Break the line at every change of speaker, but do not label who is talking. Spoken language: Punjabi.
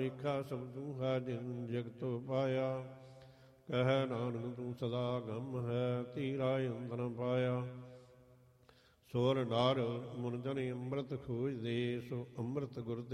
ਵੇਖਾ ਸਭ ਤੂੰ ਹੈ ਜਿਨ ਜਗਤੋ ਪਾਇਆ। ਕਹਿ ਨਾਨਕ ਤੂੰ ਸਦਾ ਗਮ ਹੈ, ਤੀਰਾ ਅੰਤ ਨ ਪਾਇਆ। ਸੁਰ ਨਰ ਮੁਨ ਜਨ ਅੰਮ੍ਰਿਤ ਖੋਜਦੇ, ਸੋ ਅੰਮ੍ਰਿਤ ਗੁਰ